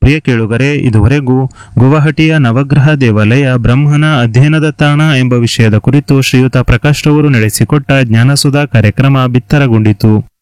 ಪ್ರಿಯ ಕೇಳುಗರೆ, ಇದುವರೆಗೂ ಗುವಾಹಟಿಯ ನವಗ್ರಹ ದೇವಾಲಯ ಬ್ರಹ್ಮನ ಅಧ್ಯಯನದ ತಾಣ ಎಂಬ ವಿಷಯದ ಕುರಿತು ಶ್ರೀಯುತ ಪ್ರಕಾಶ್ ರವರು ನಡೆಸಿಕೊಟ್ಟ ಜ್ಞಾನಸುಧಾ ಕಾರ್ಯಕ್ರಮ ಬಿತ್ತರಗೊಂಡಿತು.